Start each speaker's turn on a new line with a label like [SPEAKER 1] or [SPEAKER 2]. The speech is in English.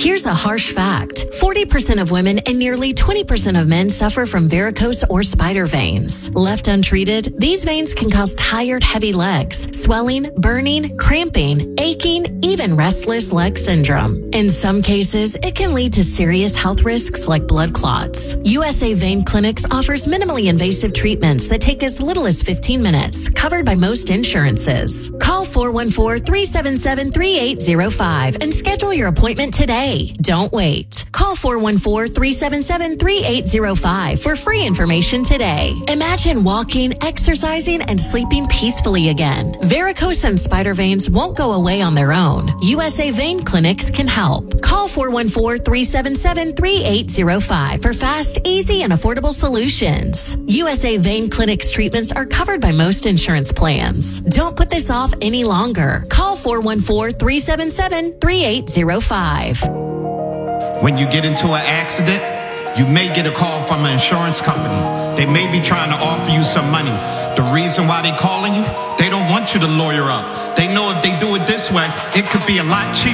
[SPEAKER 1] Here's a harsh fact. 40% of women and nearly 20% of men suffer from varicose or spider veins. Left untreated, these veins can cause tired, heavy legs, swelling, burning, cramping, aching, even restless leg syndrome. In some cases, it can lead to serious health risks like blood clots. USA Vein Clinics offers minimally invasive treatments that take as little as 15 minutes, covered by most insurances. Call 414-377-3805 and schedule your appointment today. Don't wait. Call 414-377-3805 for free information today. Imagine walking, exercising, and sleeping peacefully again. Varicose and spider veins won't go away on their own. USA Vein Clinics can help. Call 414-377-3805 for fast, easy, and affordable solutions. USA Vein Clinics treatments are covered by most insurance plans. Don't put this off any longer. Call 414-377-3805.
[SPEAKER 2] When you get into an accident, you may get a call from an insurance company. They may be trying to offer you some money. The reason why they're calling you, they don't want you to lawyer up. They know if they do it this way, it could be a lot cheaper.